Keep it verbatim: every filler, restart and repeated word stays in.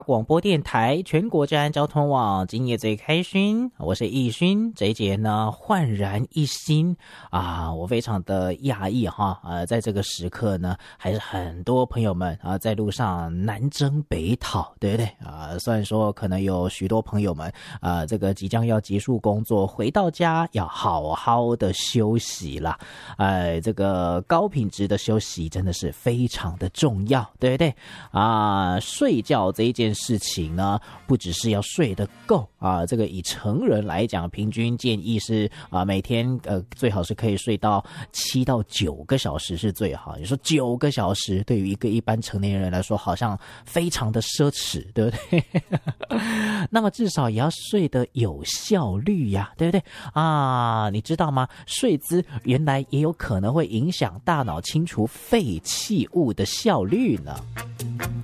广播电台全国治安交通网，今夜最开心，我是易勋。这一节呢，焕然一新啊，我非常的讶异哈，呃，在这个时刻呢，还是很多朋友们啊，在路上南征北讨，对不对啊？虽然说可能有许多朋友们啊，这个即将要结束工作，回到家要好好的休息啦，哎，这个高品质的休息真的是非常的重要，对不对啊？睡觉这一件事情呢，不只是要睡得够啊，这个以成人来讲，平均建议是啊，每天呃最好是可以睡到七到九个小时是最好。你说九个小时对于一个一般成年人来说，好像非常的奢侈，对不对？那么至少也要睡得有效率呀，对不对啊？你知道吗？睡姿原来也有可能会影响大脑清除废弃物的效率呢。